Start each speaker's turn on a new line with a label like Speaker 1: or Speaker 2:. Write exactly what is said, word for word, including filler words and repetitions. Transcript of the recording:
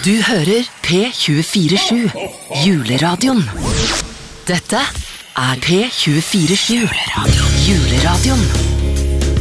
Speaker 1: Du hører P tjuefire sju, juleradioen. Dette er P tjuefire sju, juleradioen.